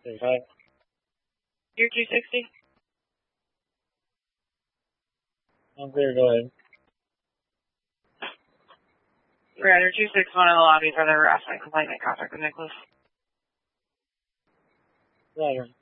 Say hi. You're 260? I'm clear, go ahead. We're under 261 in the lobby for the harassment complaint and contact with Nicholas. Roger.